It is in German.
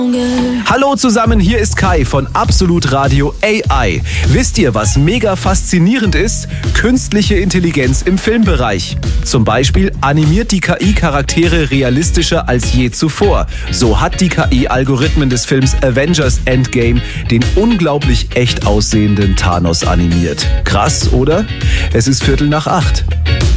Hallo zusammen, hier ist Kai von Absolut Radio AI. Wisst ihr, was mega faszinierend ist? Künstliche Intelligenz im Filmbereich. Zum Beispiel animiert die KI Charaktere realistischer als je zuvor. So hat die KI Algorithmen des Films Avengers Endgame den unglaublich echt aussehenden Thanos animiert. Krass, oder? Es ist 7:45.